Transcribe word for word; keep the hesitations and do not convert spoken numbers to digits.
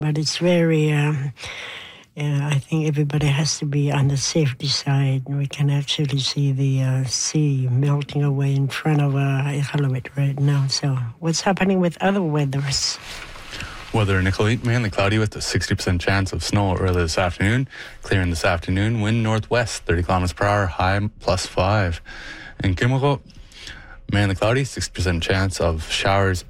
But it's very, um, uh, I think everybody has to be on the safety side. We can actually see the uh, sea melting away in front of uh, Iqaluit right now. So what's happening with other weathers? Weather in Iqaluit, mainly cloudy with a sixty percent chance of snow early this afternoon. Clearing this afternoon, wind northwest, thirty kilometers per hour, high plus five. In Kimilko, mainly cloudy, sixty percent chance of showers